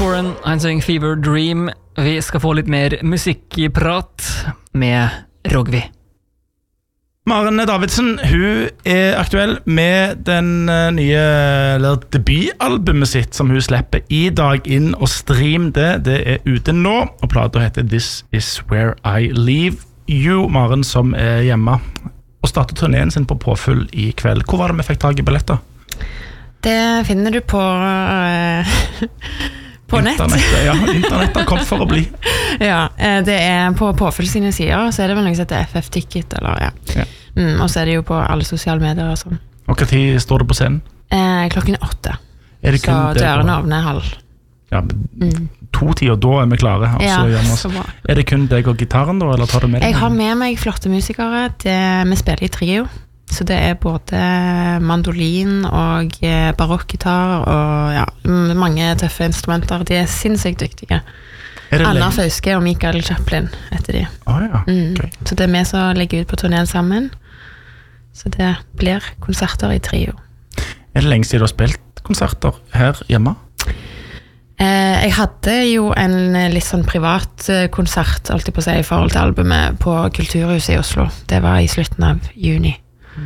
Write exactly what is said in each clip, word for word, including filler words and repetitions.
Foreign, han synger Fever Dream. Vi skal få litt mer musikkprat med Rogvi. Maren Davidsen, hun er aktuell med den nye eller debutalbumet sitt som hun slipper i dag inn og stream det. Det er ute nå, og plata heter This Is Where I Leave You. Maren som er hjemme og starter turneen sin på Påfyll i kveld. Hvor var det vi fikk tag i billetter? Det finner du på uh, på nett. Internett, ja, internett har kommet for å bli. Ja, det er på Påfyll sine sider, så er det vel noe som heter F F Ticket, eller ja. ja. Mm, og så er det jo på alle sosiale medier og sånn. Og hva tid står det på scenen? Eh, klokken åtte. Er det kun så dørene åpner halv. Ja, mm. to tid, og da er vi klare. Altså, ja, så bra. Er det kun deg og gitaren da, eller tar du med deg? Jeg har med meg flotte musikere. Det, vi spiller i trio. Så det er både mandolin og barokkgitar og ja, mange tøffe instrumenter. De er sinnssykt dyktige. Er Anna Fauske og Michael Chaplin etter de. Ah, ja. mm. okay. Så det er vi som legger ut på turneen sammen. Så det blir konserter i trio. Er det lenge siden du har spilt konserter her hjemme? Eh, jeg hadde jo en litt sånn privat konsert, alltid på å si, i forhold til albumet på Kulturhuset i Oslo. Det var i slutten av juni.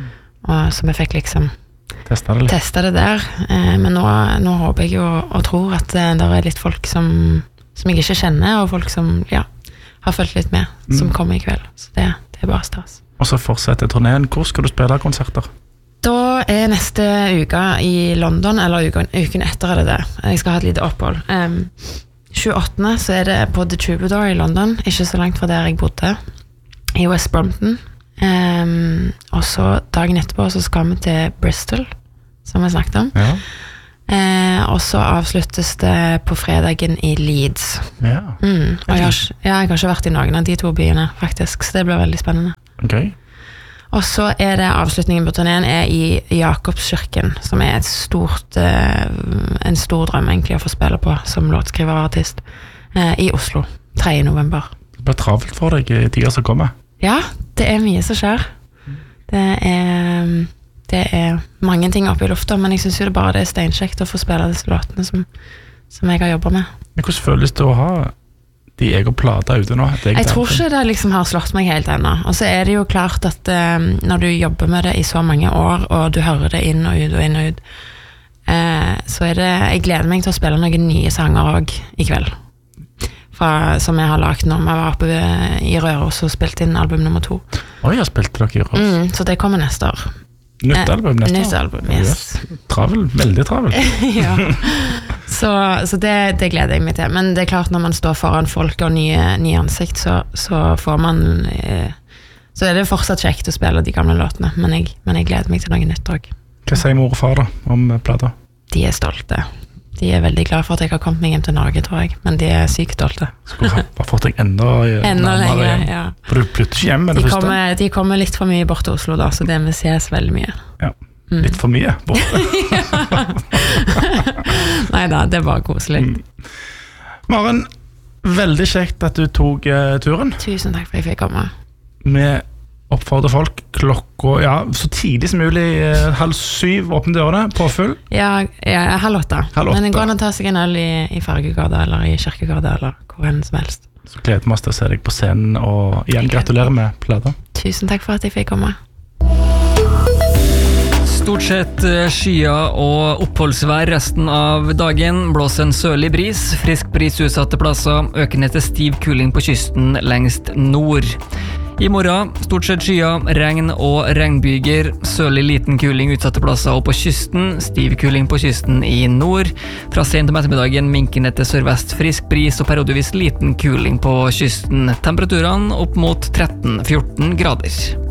Og så vi fikk liksom Testa det, testa det der, eh, men nå, nå håper jeg jo og tror at eh, det er litt folk som, som jeg ikke kjenner, og folk som ja, har følt litt med, mm. som kommer i kveld. Så det, det er bare stas. Og så fortsetter turneen. Hvor skal du spille konserter? Da er neste uke i London, eller uken, uken etter er det det. Jeg skal ha et lite opphold. Um, tjueåttende så er det på The Troubadour i London, ikke så langt fra der jeg bodde, i West Brompton. Um, og så dagen etterpå så skal vi til Bristol, som vi snakket om. Ja. Uh, og så avsluttes det på fredagen i Leeds. Ja. Mm, og jeg har, ja, jeg har ikke vært i noen av de to byene, faktisk, så det blir veldig spennende. Okay. Og så er det avslutningen på turneen er i Jakobskirken, som er et stort, uh, en stor drøm egentlig å få spille på som låtskriver og artist, uh, i Oslo, tredje november. Det blir travelt for deg i tida som kommer. Ja, det er mye som skjer. Det er, det er mange ting oppe i lufta, men jeg synes jo det bare det er steinkjekt å få spille disse låtene som, som jeg har jobbet med. Men hvordan føles det å ha de egen plater ute nå? Jeg tror ikke det liksom har slått meg helt ennå. Og så er det jo klart at um, når du jobber med det i så mange år, og du hører det inn og ut og inn og ut, uh, så er det, jeg gleder meg til å spille noen nye sanger også i kveld. Fra, som jeg har lagt når jeg var oppe i Røros og spilte inn album nummer to. Oi, jeg spilte dere i Røros. Mm, så det kommer neste år. Nytt album neste år? Nytt album, yes. yes. Travel, veldig travel. Ja, så, så det, det gleder jeg meg til. Men det er klart når man står foran folk og nye, nye ansikt, så, så får man eh, så er det fortsatt kjekt å spille de gamle låtene, men jeg, men jeg gleder meg til noe nytt også. Hva sier mor og far da om plata? De er stolte. De er veldig glad for at jeg har kommet meg hjem til Norge, tror jeg. Men de er sykt stolte. Skulle bare fått deg enda, enda lenger, ja. For du flytter ikke hjem med det de første? Kommer, de kommer litt for mye bort til Oslo da, så det vi ses veldig mye. Ja, litt for mye bort. Neida, det er bare koselig. Mm. Maren, veldig kjekt at du tok uh, turen. Tusen takk for at jeg fikk komme. Med oppfordrer folk klokka, ja, så tidlig som mulig, eh, halv syv åpne dørene, Påfyll. Ja, ja halv åtte. Halv åtte. Men det går an å ta seg en øl i, i Fargegata eller i Kirkegata eller hvor enn som helst. Så gleder vi oss til å se deg på scenen, og igjen gratulerer med plata. Tusen takk for at jeg fikk komme. Stort sett skyer og oppholdsvær resten av dagen. Blåser en sørlig bris, frisk bris utsatte plasser, økende til stiv kuling på kysten lengst nord. I morgen, stort sett skyer, regn og regnbyger, sørlig liten kuling utsatte plasser og på kysten, stiv kuling på kysten i nord. Fra sent om ettermiddagen minkende til sørvest frisk bris og periodevis liten kuling på kysten. Temperaturene opp mot tretten til fjorten grader.